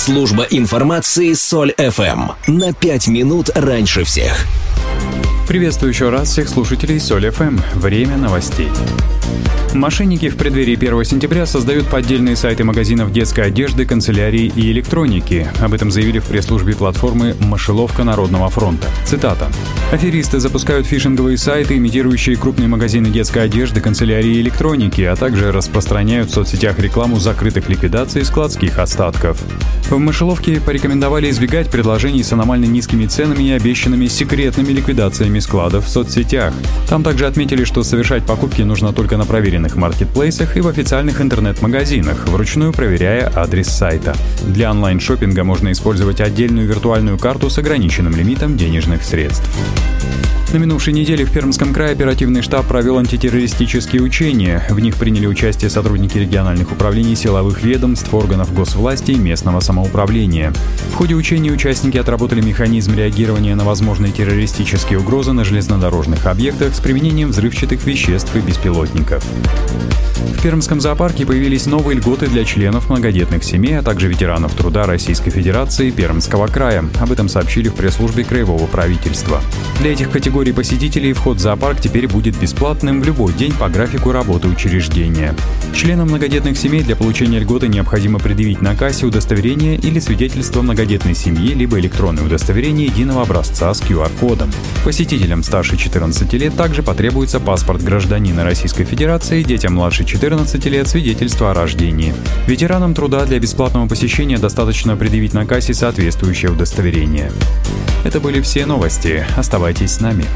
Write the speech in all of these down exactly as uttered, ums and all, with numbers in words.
Служба информации Соль эф эм. На пять минут раньше всех. Приветствую еще раз всех слушателей Соль эф эм. Время новостей. Мошенники в преддверии первого сентября создают поддельные сайты магазинов детской одежды, канцелярии и электроники. Об этом заявили в пресс-службе платформы «Мышеловка Народного фронта». Цитата. «Аферисты запускают фишинговые сайты, имитирующие крупные магазины детской одежды, канцелярии и электроники, а также распространяют в соцсетях рекламу закрытых ликвидаций и складских остатков». В «Мышеловке» порекомендовали избегать предложений с аномально низкими ценами и обещанными секретными ликвидациями складов в соцсетях. Там также отметили, что совершать покупки нужно только на проверенных маркетплейсах и в официальных интернет-магазинах, вручную проверяя адрес сайта. Для онлайн-шоппинга можно использовать отдельную виртуальную карту с ограниченным лимитом денежных средств. На минувшей неделе в Пермском крае оперативный штаб провел антитеррористические учения. В них приняли участие сотрудники региональных управлений силовых ведомств, органов госвласти и местного самоуправления. В ходе учений участники отработали механизм реагирования на возможные террористические угрозы на железнодорожных объектах с применением взрывчатых веществ и беспилотников. В Пермском зоопарке появились новые льготы для членов многодетных семей, а также ветеранов труда Российской Федерации и Пермского края. Об этом сообщили в пресс-службе краевого правительства. Для этих категорий посетителей вход в зоопарк теперь будет бесплатным в любой день по графику работы учреждения. Членам многодетных семей для получения льготы необходимо предъявить на кассе удостоверение или свидетельство многодетной семьи, либо электронное удостоверение единого образца с ку ар кодом. Посетителям старше четырнадцати лет также потребуется паспорт гражданина Российской Федерации, детям младше четырнадцати лет свидетельство о рождении. Ветеранам труда для бесплатного посещения достаточно предъявить на кассе соответствующее удостоверение. Это были все новости. Оставайтесь с нами.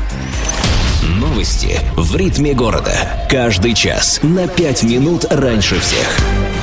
Новости в ритме города. Каждый час на пять минут раньше всех.